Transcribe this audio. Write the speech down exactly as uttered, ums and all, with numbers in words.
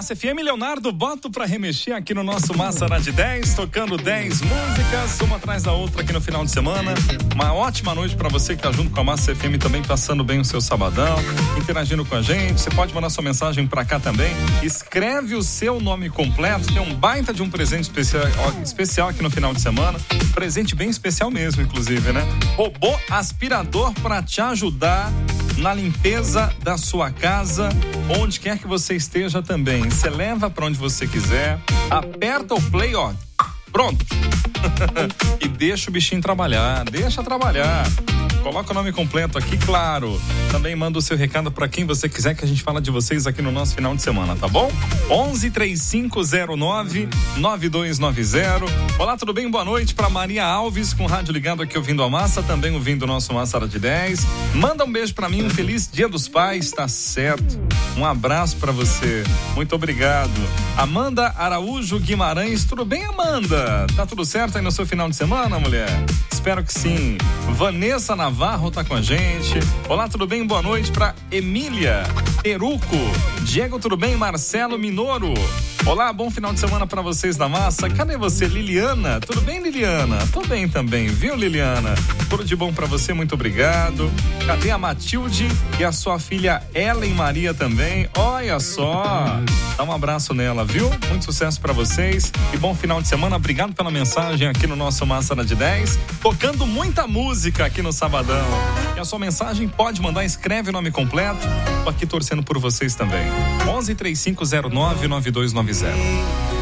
Massa F M, Leonardo Boto pra remexer aqui no nosso Massa na de dez, tocando dez músicas, uma atrás da outra aqui no final de semana. Uma ótima noite pra você que tá junto com a Massa F M, também passando bem o seu sabadão, interagindo com a gente. Você pode mandar sua mensagem pra cá também. Escreve o seu nome completo, tem um baita de um presente especial, especial aqui no final de semana. Presente bem especial mesmo, inclusive, né? Robô aspirador pra te ajudar na limpeza da sua casa, onde quer que você esteja também. Você leva para onde você quiser, aperta o play, ó, pronto. E deixa o bichinho trabalhar, deixa trabalhar. Coloca o nome completo aqui, claro. Também manda o seu recado para quem você quiser, que a gente fala de vocês aqui no nosso final de semana, tá bom? onze, três cinco zero nove, nove dois nove zero. Olá, tudo bem? Boa noite para Maria Alves, com o rádio ligado aqui ouvindo a Massa, também ouvindo o nosso Massa de dez. Manda um beijo para mim, um feliz Dia dos Pais, tá certo? Um abraço para você. Muito obrigado. Amanda Araújo Guimarães, tudo bem, Amanda? Tá tudo certo aí no seu final de semana, mulher? Espero que sim. Vanessa Navarro tá com a gente. Olá, tudo bem? Boa noite para Emília Peruco. Diego, tudo bem? Marcelo Minoro. Olá, bom final de semana para vocês da Massa. Cadê você, Liliana? Tudo bem, Liliana? Tô bem também, viu, Liliana? Tudo de bom para você, muito obrigado. Cadê a Matilde e a sua filha Ellen Maria também? Olha só. Dá um abraço nela, viu? Muito sucesso para vocês e bom final de semana. Obrigado pela mensagem aqui no nosso Massa de dez. Tocando muita música aqui no Sabadão. E a sua mensagem pode mandar, escreve o nome completo. Tô aqui torcendo por vocês também. onze, três cinco zero nove, nove dois nove zero.